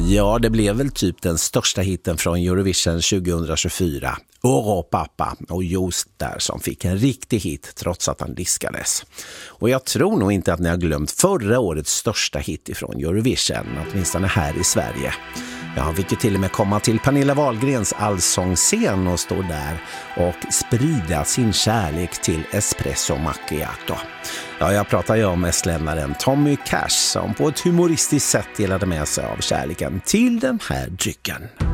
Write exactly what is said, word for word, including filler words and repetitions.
Ja, det blev väl typ den största hitten från Eurovision tjugohundratjugofyra. Oro pappa och just där som fick en riktig hit trots att han diskades. Och jag tror nog inte att ni har glömt förra årets största hit ifrån Eurovision, åtminstone här i Sverige. Ja, han fick ju till och med komma till Pernilla Wahlgrens allsångsscen och stå där och sprida sin kärlek till espresso macchiato. Ja, jag pratar ju om estländaren Tommy Cash som på ett humoristiskt sätt delade med sig av kärleken till den här drycken.